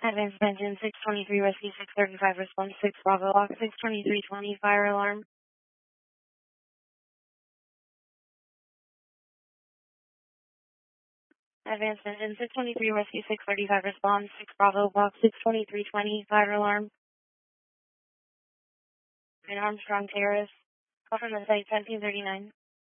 Advanced Engine 623, Rescue 635, response 6 Bravo, Lock 62320, fire alarm. Advanced Engine 623, Rescue 635, response 6 Bravo, Block 62320, fire alarm. An Armstrong Terrace. Call from the site 1739.